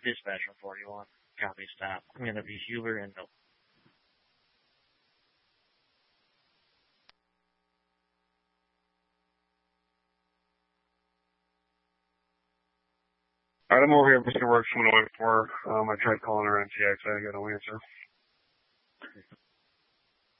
Dispatch 141. Copy, stop. I'm going to be Huber and no. Alright, I'm over here, Mr. Works 104. I tried calling her NTX. I got no answer.